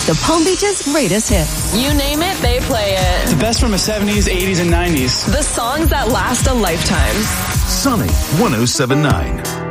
the Palm Beach's greatest hits. You name it, they play it. The best from the 70s, 80s, and 90s. The songs that last a lifetime. Sunny 107.9.